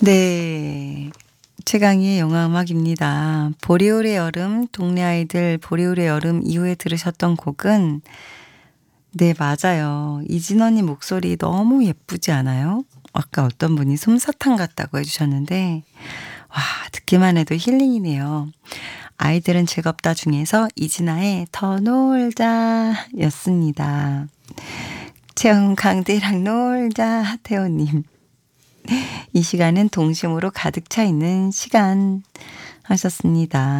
네. 최강희의 영화음악입니다. 보리올의 여름, 동네 아이들 보리올의 여름 이후에 들으셨던 곡은 네, 맞아요. 이진원님 목소리 너무 예쁘지 않아요? 아까 어떤 분이 솜사탕 같다고 해 주셨는데 와, 듣기만 해도 힐링이네요. 아이들은 즐겁다 중에서 이진아의 더 놀자 였습니다. 채영 강대랑 놀자 태호님. 이 시간은 동심으로 가득 차 있는 시간 하셨습니다.